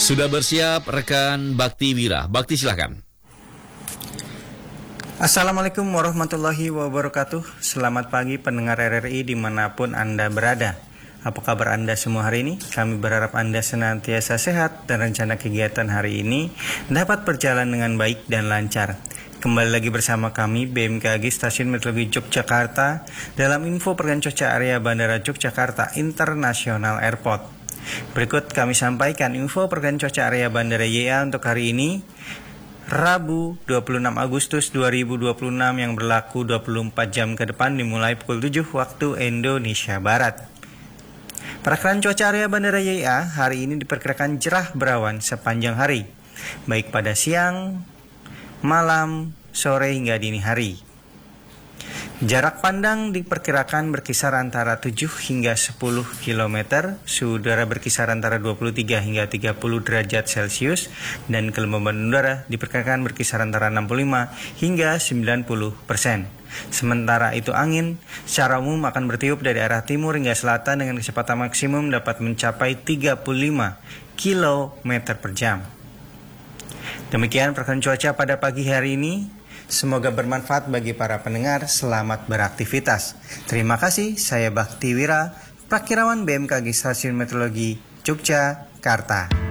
Sudah bersiap rekan Bakti Wira. Bakti silahkan. Assalamualaikum warahmatullahi wabarakatuh. Selamat pagi pendengar RRI dimanapun Anda berada. Apa kabar Anda semua hari ini? Kami berharap Anda senantiasa sehat dan rencana kegiatan hari ini dapat berjalan dengan baik dan lancar. Kembali lagi bersama kami BMKG Stasiun Meteorologi Yogyakarta dalam info pergerakan cuaca area Bandara Yogyakarta International Airport. Berikut kami sampaikan info pergerakan cuaca area Bandara YA untuk hari ini, Rabu 26 Agustus 2026 yang berlaku 24 jam ke depan dimulai pukul 7 waktu Indonesia Barat. Perkiraan cuaca area Bandara YA hari ini diperkirakan cerah berawan sepanjang hari, baik pada siang, malam, sore hingga dini hari. Jarak pandang diperkirakan berkisar antara 7 hingga 10 km, suhu udara berkisar antara 23 hingga 30 derajat Celcius, dan kelembaban udara diperkirakan berkisar antara 65 hingga 90%. Sementara itu angin secara umum akan bertiup dari arah timur hingga selatan dengan kecepatan maksimum dapat mencapai 35 km per jam. Demikian perkiraan cuaca pada pagi hari ini. Semoga bermanfaat bagi para pendengar. Selamat beraktivitas. Terima kasih. Saya Bakti Wira, Prakirawan BMKG Stasiun Meteorologi Yogyakarta.